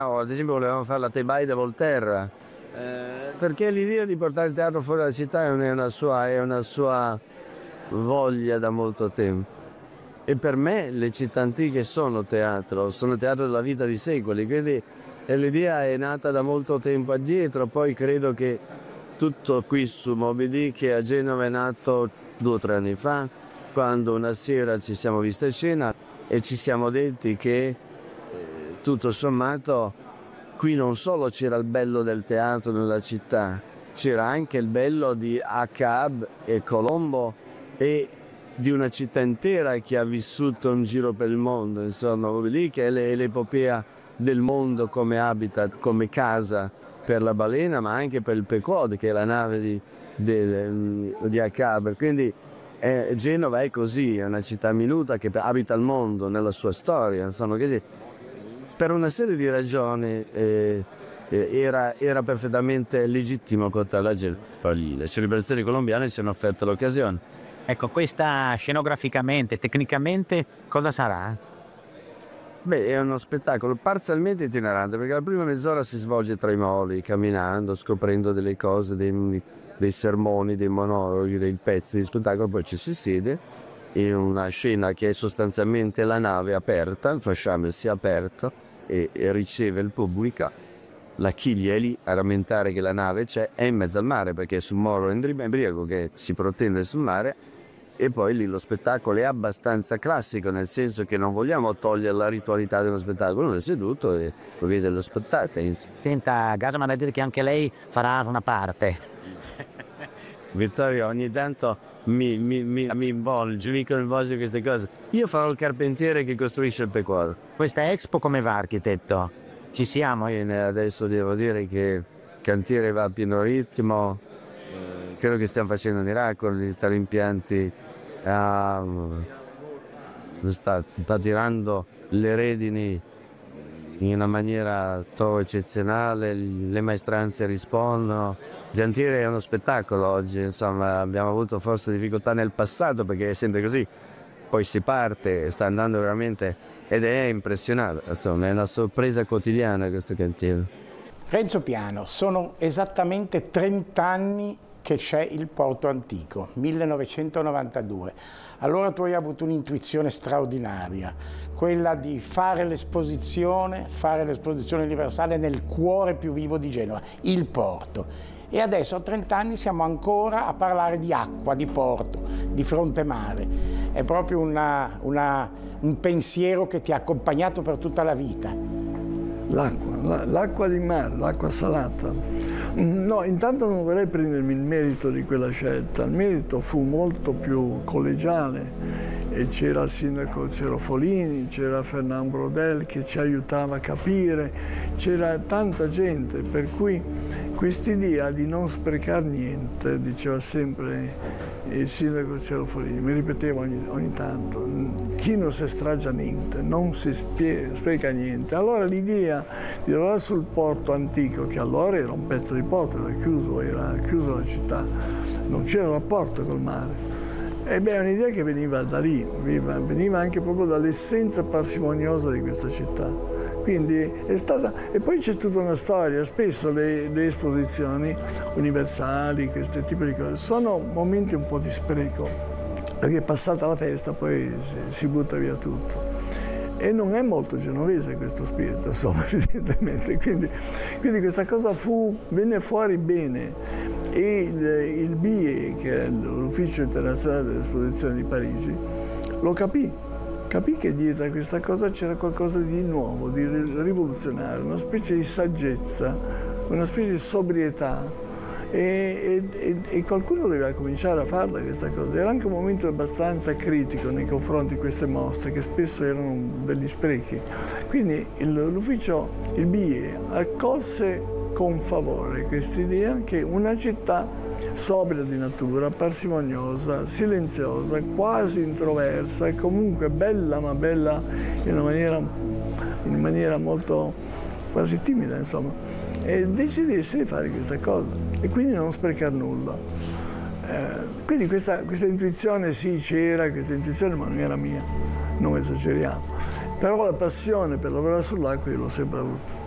No, ad esempio volevamo fare la Tebaide Volterra, perché l'idea di portare il teatro fuori dalla città è una sua voglia da molto tempo. E per me le città antiche sono teatro della vita di secoli, quindi l'idea è nata da molto tempo addietro. Poi credo che tutto qui su Moby Dick a Genova è nato 2 o 3 anni fa, quando una sera ci siamo visti a cena e ci siamo detti che tutto sommato qui non solo c'era il bello del teatro nella città, c'era anche il bello di Acab e Colombo e di una città intera che ha vissuto un giro per il mondo, insomma, Moby Dick è l'epopea del mondo come habitat, come casa per la balena, ma anche per il Pequod, che è la nave di Acab. Quindi Genova è così, è una città minuta che abita il mondo nella sua storia, insomma, quindi per una serie di ragioni era perfettamente legittimo portarla a Genova. Poi le celebrazioni colombiane ci hanno offerto l'occasione. Ecco, questa scenograficamente, tecnicamente, cosa sarà? Beh, è uno spettacolo parzialmente itinerante, perché la prima mezz'ora si svolge tra i moli, camminando, scoprendo delle cose, dei sermoni, dei monologhi, dei pezzi di spettacolo. Poi ci si siede in una scena che è sostanzialmente la nave aperta, il fasciame si è aperto e riceve il pubblico. La chiglia è lì a rammentare che la nave c'è, è in mezzo al mare perché è su Moro Endriago che si protende sul mare. E poi lì lo spettacolo è abbastanza classico, nel senso che non vogliamo togliere la ritualità dello spettacolo. Uno è seduto e vede lo spettacolo. Senta, Gassman ha detto che anche lei farà una parte. Vittorio ogni tanto mi coinvolge in queste cose. Io farò il carpentiere che costruisce il Pequod. Questa Expo come va, architetto? Ci siamo? Adesso devo dire che il cantiere va a pieno ritmo, credo che stiamo facendo miracoli, tra gli impianti sta tirando le redini in una maniera trovo eccezionale, le maestranze rispondono. Il cantiere è uno spettacolo oggi, insomma, abbiamo avuto forse difficoltà nel passato perché è sempre così, poi si parte, sta andando veramente ed è impressionante, insomma, è una sorpresa quotidiana questo cantiere. Renzo Piano, sono esattamente 30 anni che c'è il Porto Antico, 1992. Allora tu hai avuto un'intuizione straordinaria, quella di fare l'esposizione universale nel cuore più vivo di Genova, il porto. E adesso a 30 anni siamo ancora a parlare di acqua, di porto, di fronte mare. È proprio un pensiero che ti ha accompagnato per tutta la vita. L'acqua di mare, l'acqua salata. No, intanto non vorrei prendermi il merito di quella scelta. Il merito fu molto più collegiale e c'era il sindaco Cerofolini, c'era Fernand Brodel che ci aiutava a capire, c'era tanta gente, per cui quest'idea di non sprecare niente, diceva sempre il sindaco Cerofolini, mi ripeteva ogni tanto, chi non si straggia niente, non si spreca niente. Allora l'idea di lavorare sul porto antico, che allora era un pezzo di porto, era chiuso la città, non c'era rapporto col mare. E beh, è un'idea che veniva da lì, veniva anche proprio dall'essenza parsimoniosa di questa città. Quindi è stata. E poi c'è tutta una storia, spesso le esposizioni universali, questo tipo di cose, sono momenti un po' di spreco, perché passata la festa poi si butta via tutto. E non è molto genovese questo spirito, insomma, evidentemente. Quindi questa cosa venne fuori bene. E il BIE, che è l'Ufficio Internazionale delle Esposizioni di Parigi, lo capì che dietro a questa cosa c'era qualcosa di nuovo, di rivoluzionario, una specie di saggezza, una specie di sobrietà. E qualcuno doveva cominciare a farla questa cosa. Era anche un momento abbastanza critico nei confronti di queste mostre, che spesso erano degli sprechi. Quindi l'ufficio, il BIE, accolse con favore quest'idea che una città sobria di natura, parsimoniosa, silenziosa, quasi introversa e comunque bella, ma bella in una maniera molto quasi timida, insomma, e decidesse di fare questa cosa e quindi non sprecare nulla. Quindi questa intuizione sì c'era, questa intuizione, ma non era mia, non esageriamo. Però la passione per lavorare sull'acqua io l'ho sempre avuta.